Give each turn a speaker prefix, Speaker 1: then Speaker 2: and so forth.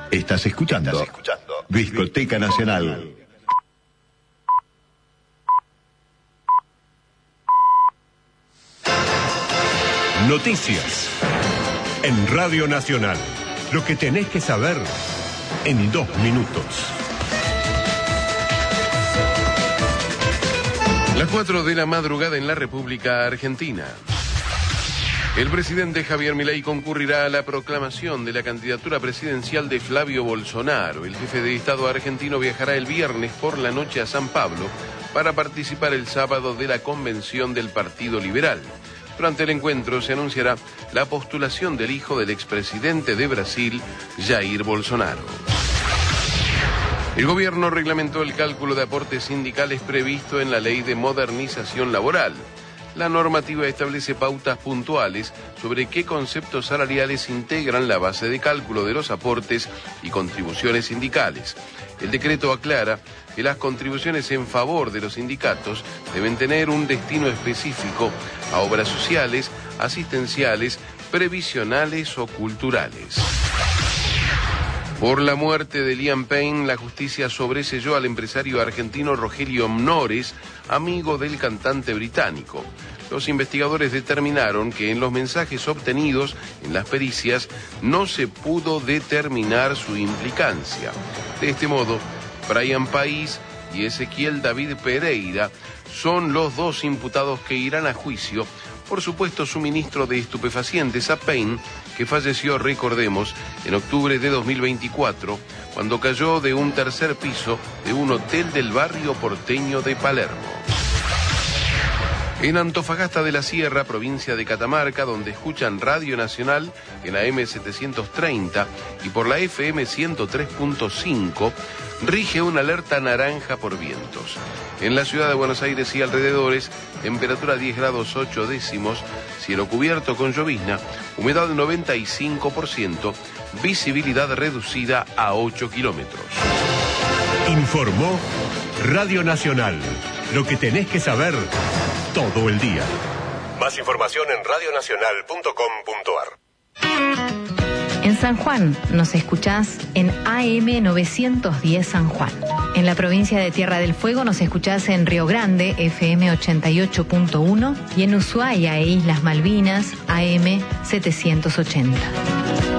Speaker 1: Estás escuchando Discoteca Nacional. Noticias en Radio Nacional. Lo que tenés que saber en 2 minutos.
Speaker 2: Las 4 de la madrugada en la República Argentina. El presidente Javier Milei concurrirá a la proclamación de la candidatura presidencial de Flavio Bolsonaro. El jefe de Estado argentino viajará el viernes por la noche a San Pablo para participar el sábado de la convención del Partido Liberal. Durante el encuentro se anunciará la postulación del hijo del expresidente de Brasil, Jair Bolsonaro. El gobierno reglamentó el cálculo de aportes sindicales previsto en la Ley de Modernización Laboral. La normativa establece pautas puntuales sobre qué conceptos salariales integran la base de cálculo de los aportes y contribuciones sindicales. El decreto aclara que las contribuciones en favor de los sindicatos deben tener un destino específico a obras sociales, asistenciales, previsionales o culturales. Por la muerte de Liam Payne, la justicia sobreseyó al empresario argentino Rogelio Mnores, amigo del cantante británico. Los investigadores determinaron que en los mensajes obtenidos en las pericias no se pudo determinar su implicancia. De este modo, Brian País y Ezequiel David Pereira son los 2 imputados que irán a juicio por supuesto suministro de estupefacientes a Payne, que falleció, recordemos, en octubre de 2024, cuando cayó de un 3er piso de un hotel del barrio porteño de Palermo. En Antofagasta de la Sierra, provincia de Catamarca, donde escuchan Radio Nacional en la M730 y por la FM 103.5, rige una alerta naranja por vientos. En la ciudad de Buenos Aires y alrededores, temperatura 10 grados 8 décimos, cielo cubierto con llovizna, humedad 95%, visibilidad reducida a 8 kilómetros.
Speaker 1: Informó Radio Nacional. Lo que tenés que saber todo el día. Más información en radionacional.com.ar.
Speaker 3: En San Juan nos escuchás en AM 910 San Juan. En la provincia de Tierra del Fuego nos escuchás en Río Grande, FM 88.1, y en Ushuaia e Islas Malvinas, AM 780.